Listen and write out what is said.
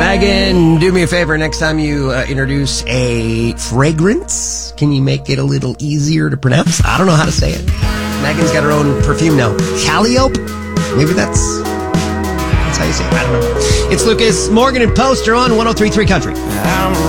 Megan, do me a favor. Next time you introduce a fragrance, can you make it a little easier to pronounce? I don't know how to say it. Megan's got her own perfume now. Calliope? Maybe that's how you say it. I don't know. It's Lucas Morgan and Poster on 103.3 Country.